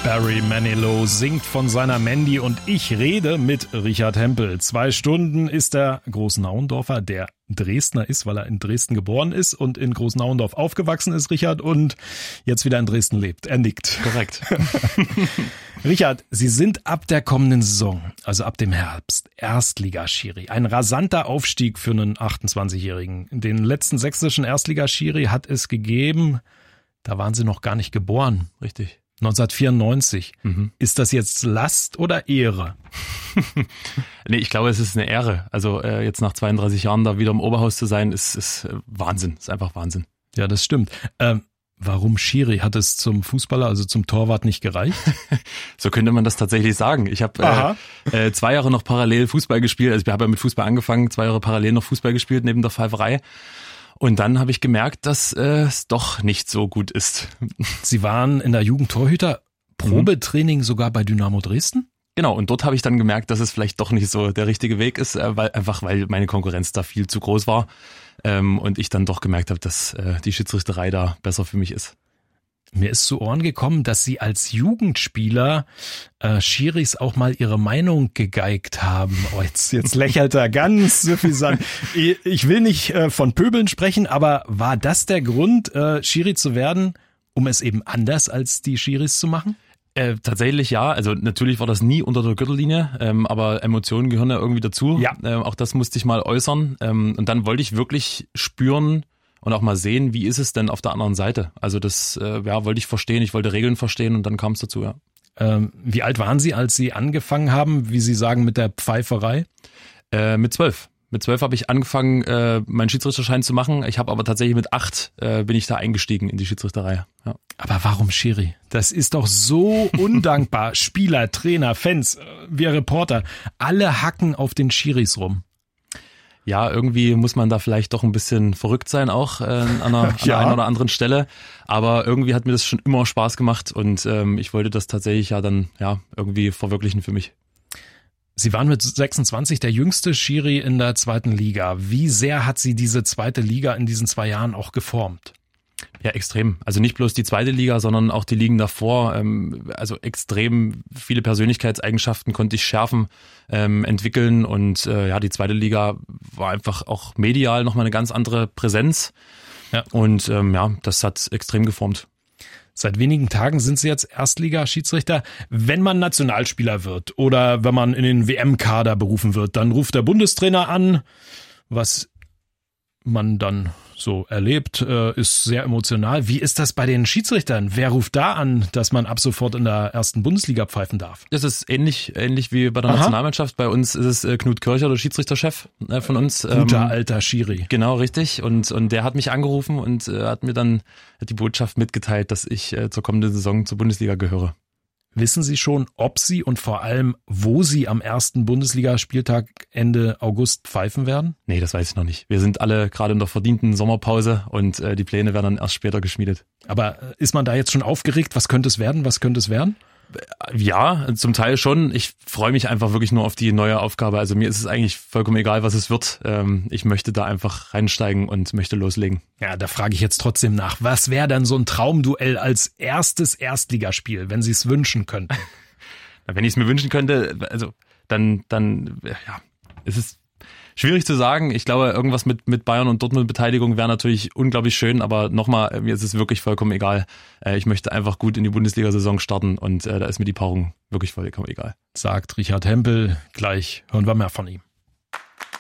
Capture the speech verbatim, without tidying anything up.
Barry Manilow singt von seiner Mandy und ich rede mit Richard Hempel. Zwei Stunden ist der Großnauendorfer, der Dresdner ist, weil er in Dresden geboren ist und in Großnauendorf aufgewachsen ist, Richard, und jetzt wieder in Dresden lebt. Er nickt. Korrekt. Richard, Sie sind ab der kommenden Saison, also ab dem Herbst, Erstligaschiri. Ein rasanter Aufstieg für einen achtundzwanzigjährigen. Den letzten sächsischen Erstligaschiri hat es gegeben, da waren Sie noch gar nicht geboren. Richtig. neunzehnhundertvierundneunzig. Mhm. Ist das jetzt Last oder Ehre? Nee, ich glaube, es ist eine Ehre. Also äh, jetzt nach zweiunddreißig Jahren da wieder im Oberhaus zu sein, ist, ist äh, Wahnsinn. Ist einfach Wahnsinn. Ja, das stimmt. Ähm, warum Schiri? Hat es zum Fußballer, also zum Torwart nicht gereicht? So könnte man das tatsächlich sagen. Ich habe äh, äh, zwei Jahre noch parallel Fußball gespielt. Also ich habe ja mit Fußball angefangen, zwei Jahre parallel noch Fußball gespielt neben der Pfeiferei. Und dann habe ich gemerkt, dass äh, es doch nicht so gut ist. Sie waren in der Jugend Torhüter, Probetraining sogar bei Dynamo Dresden? Genau, und dort habe ich dann gemerkt, dass es vielleicht doch nicht so der richtige Weg ist, äh, weil einfach weil meine Konkurrenz da viel zu groß war ähm, und ich dann doch gemerkt habe, dass äh, die Schiedsrichterei da besser für mich ist. Mir ist zu Ohren gekommen, dass Sie als Jugendspieler äh, Schiris auch mal ihre Meinung gegeigt haben. Oh, jetzt, jetzt lächelt er ganz suffisant. Ich will nicht äh, von Pöbeln sprechen, aber war das der Grund, äh, Schiri zu werden, um es eben anders als die Schiris zu machen? Äh, tatsächlich ja, also natürlich war das nie unter der Gürtellinie, ähm, aber Emotionen gehören ja irgendwie dazu. Ja. Ähm, auch das musste ich mal äußern ähm, und dann wollte ich wirklich spüren und auch mal sehen, wie ist es denn auf der anderen Seite. Also das äh, ja, wollte ich verstehen, ich wollte Regeln verstehen und dann kam es dazu, ja. Ähm, wie alt waren Sie, als Sie angefangen haben, wie Sie sagen, mit der Pfeiferei? Äh, mit zwölf. Mit zwölf habe ich angefangen, äh, meinen Schiedsrichterschein zu machen. Ich habe aber tatsächlich mit acht äh, bin ich da eingestiegen in die Schiedsrichterei. Ja. Aber warum Schiri? Das ist doch so undankbar. Spieler, Trainer, Fans, wir Reporter, alle hacken auf den Schiris rum. Ja, irgendwie muss man da vielleicht doch ein bisschen verrückt sein, auch äh, an, einer, an ja. der einen oder anderen Stelle. Aber irgendwie hat mir das schon immer Spaß gemacht und ähm, ich wollte das tatsächlich ja dann ja irgendwie verwirklichen für mich. Sie waren mit sechsundzwanzig der jüngste Schiri in der zweiten Liga. Wie sehr hat Sie diese zweite Liga in diesen zwei Jahren auch geformt? Ja, extrem. Also nicht bloß die zweite Liga, sondern auch die Ligen davor. Ähm, also extrem viele Persönlichkeitseigenschaften konnte ich schärfen, ähm, entwickeln und äh, ja, die zweite Liga war einfach auch medial nochmal eine ganz andere Präsenz. Ja. Und ähm, ja, das hat extrem geformt. Seit wenigen Tagen sind Sie jetzt Erstliga-Schiedsrichter. Wenn man Nationalspieler wird oder wenn man in den W M-Kader berufen wird, dann ruft der Bundestrainer an. Was man dann so erlebt, ist sehr emotional. Wie ist das bei den Schiedsrichtern? Wer ruft da an, dass man ab sofort in der ersten Bundesliga pfeifen darf? Das ist ähnlich ähnlich wie bei der Aha. Nationalmannschaft. Bei uns ist es Knut Kircher, der Schiedsrichterchef von uns. Guter ähm, alter Schiri. Genau, richtig. Und und der hat mich angerufen und äh, hat mir dann die Botschaft mitgeteilt, dass ich äh, zur kommenden Saison zur Bundesliga gehöre. Wissen Sie schon, ob Sie und vor allem, wo Sie am ersten Bundesligaspieltag Ende August pfeifen werden? Nee, das weiß ich noch nicht. Wir sind alle gerade in der verdienten Sommerpause und äh, die Pläne werden dann erst später geschmiedet. Aber ist man da jetzt schon aufgeregt? Was könnte es werden? Was könnte es werden? Ja, zum Teil schon. Ich freue mich einfach wirklich nur auf die neue Aufgabe. Also mir ist es eigentlich vollkommen egal, was es wird. Ich möchte da einfach reinsteigen und möchte loslegen. Ja, da frage ich jetzt trotzdem nach. Was wäre dann so ein Traumduell als erstes Erstligaspiel, wenn Sie es wünschen könnten? Wenn ich es mir wünschen könnte, also dann, dann, ja, es ist schwierig zu sagen. Ich glaube, irgendwas mit mit Bayern und Dortmund-Beteiligung wäre natürlich unglaublich schön, aber nochmal, mir ist es wirklich vollkommen egal. Ich möchte einfach gut in die Bundesliga-Saison starten und da ist mir die Paarung wirklich vollkommen egal. Sagt Richard Hempel. Gleich hören wir mehr von ihm.